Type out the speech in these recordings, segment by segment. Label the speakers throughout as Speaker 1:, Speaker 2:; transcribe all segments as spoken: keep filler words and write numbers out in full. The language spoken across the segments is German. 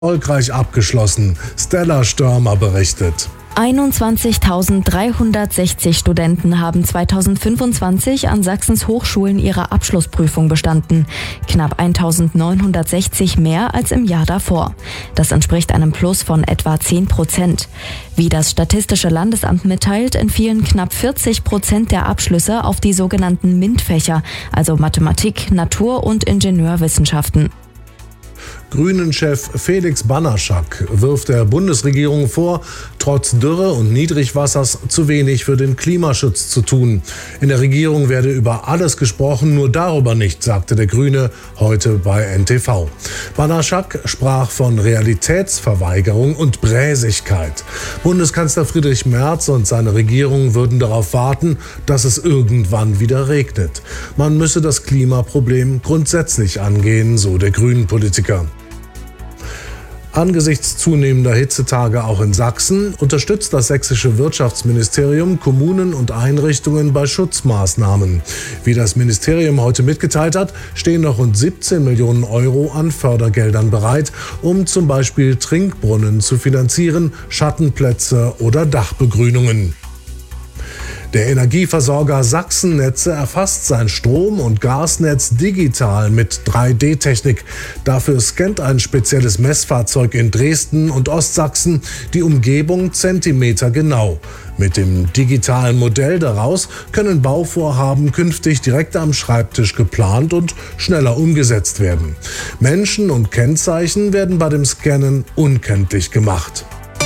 Speaker 1: Erfolgreich abgeschlossen. Stella Störmer berichtet.
Speaker 2: einundzwanzigtausenddreihundertsechzig Studenten haben zweitausendfünfundzwanzig an Sachsens Hochschulen ihre Abschlussprüfung bestanden. Knapp eintausendneunhundertsechzig mehr als im Jahr davor. Das entspricht einem Plus von etwa zehn Prozent. Wie das Statistische Landesamt mitteilt, entfielen knapp vierzig Prozent der Abschlüsse auf die sogenannten MINT-Fächer, also Mathematik, Natur- und Ingenieurwissenschaften.
Speaker 1: Grünen-Chef Felix Banaschak wirft der Bundesregierung vor, trotz Dürre und Niedrigwassers zu wenig für den Klimaschutz zu tun. In der Regierung werde über alles gesprochen, nur darüber nicht, sagte der Grüne heute bei N T V. Banaschak sprach von Realitätsverweigerung und Bräsigkeit. Bundeskanzler Friedrich Merz und seine Regierung würden darauf warten, dass es irgendwann wieder regnet. Man müsse das Klimaproblem grundsätzlich angehen, so der Grünen-Politiker. Angesichts zunehmender Hitzetage auch in Sachsen unterstützt das sächsische Wirtschaftsministerium Kommunen und Einrichtungen bei Schutzmaßnahmen. Wie das Ministerium heute mitgeteilt hat, stehen noch rund siebzehn Millionen Euro an Fördergeldern bereit, um zum Beispiel Trinkbrunnen zu finanzieren, Schattenplätze oder Dachbegrünungen. Der Energieversorger Sachsennetze erfasst sein Strom- und Gasnetz digital mit drei D Technik. Dafür scannt ein spezielles Messfahrzeug in Dresden und Ostsachsen die Umgebung zentimetergenau. Mit dem digitalen Modell daraus können Bauvorhaben künftig direkt am Schreibtisch geplant und schneller umgesetzt werden. Menschen und Kennzeichen werden bei dem Scannen unkenntlich gemacht.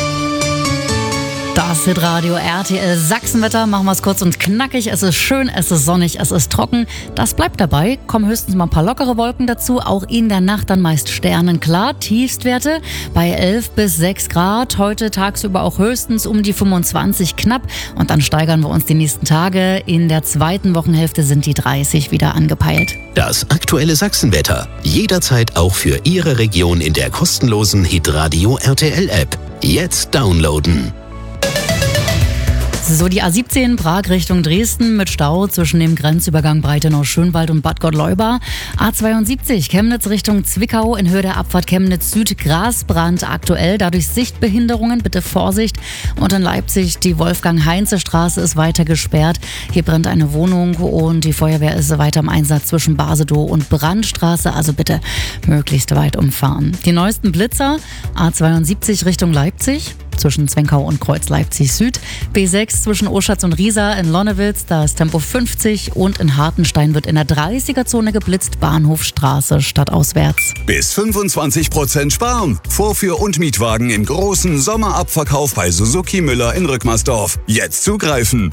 Speaker 3: Das Hitradio R T L Sachsenwetter, machen wir es kurz und knackig. Es ist schön, es ist sonnig, es ist trocken. Das bleibt dabei. Kommen höchstens mal ein paar lockere Wolken dazu. Auch in der Nacht dann meist sternenklar. Tiefstwerte bei elf bis sechs Grad. Heute tagsüber auch höchstens um die fünfundzwanzig knapp. Und dann steigern wir uns die nächsten Tage. In der zweiten Wochenhälfte sind die dreißig wieder angepeilt.
Speaker 4: Das aktuelle Sachsenwetter. Jederzeit auch für Ihre Region in der kostenlosen Hitradio R T L App. Jetzt downloaden.
Speaker 3: So, die A siebzehn Prag Richtung Dresden mit Stau zwischen dem Grenzübergang Breitenau-Schönwald und Bad Gottleuba. A zweiundsiebzig Chemnitz Richtung Zwickau in Höhe der Abfahrt Chemnitz Süd Grasbrand aktuell. Dadurch Sichtbehinderungen, bitte Vorsicht. Und in Leipzig die Wolfgang-Heinze-Straße ist weiter gesperrt. Hier brennt eine Wohnung und die Feuerwehr ist weiter im Einsatz zwischen Basedow und Brandstraße. Also bitte möglichst weit umfahren. Die neuesten Blitzer A zweiundsiebzig Richtung Leipzig zwischen Zwenkau und Kreuz Leipzig Süd. B sechs zwischen Oschatz und Riesa in Lonnewitz, da ist Tempo fünfzig und in Hartenstein wird in der dreißiger-Zone geblitzt, Bahnhofstraße stadtauswärts.
Speaker 5: Bis fünfundzwanzig Prozent sparen. Vorführ- und Mietwagen im großen Sommerabverkauf bei Suzuki Müller in Rückmersdorf. Jetzt zugreifen.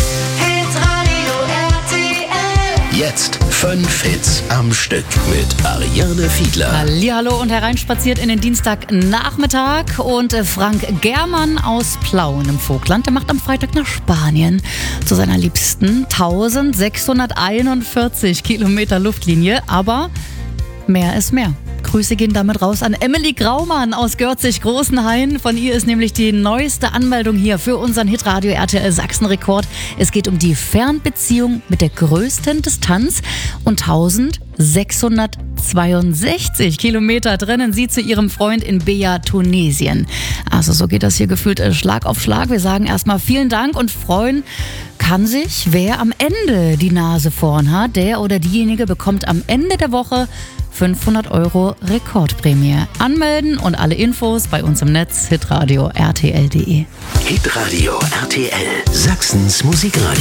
Speaker 4: Jetzt fünf Hits am Stück mit Ariane Fiedler.
Speaker 3: Hallihallo und hereinspaziert in den Dienstagnachmittag und Frank Germann aus Plauen im Vogtland, der macht am Freitag nach Spanien zu seiner Liebsten. eintausendsechshunderteinundvierzig Kilometer Luftlinie, aber mehr ist mehr. Grüße gehen damit raus an Emily Graumann aus Görzig-Großenhain. Von ihr ist nämlich die neueste Anmeldung hier für unseren Hitradio R T L Sachsen-Rekord. Es geht um die Fernbeziehung mit der größten Distanz und eintausendsechshundertzweiundsechzig Kilometer trennen sie zu ihrem Freund in Beja, Tunesien. Also so geht das hier gefühlt Schlag auf Schlag. Wir sagen erstmal vielen Dank und freuen kann sich, wer am Ende die Nase vorn hat. Der oder diejenige bekommt am Ende der Woche fünfhundert Euro Rekordprämie. Anmelden und alle Infos bei uns im Netz hitradio r t l punkt d e.
Speaker 4: Hitradio R T L, Sachsens Musikradio.